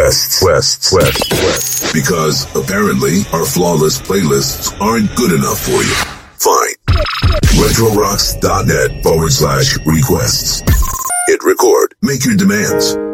Requests. Because apparently our flawless playlists aren't good enough for you. Fine. RetroRocks.net /requests. Hit record. Make your demands.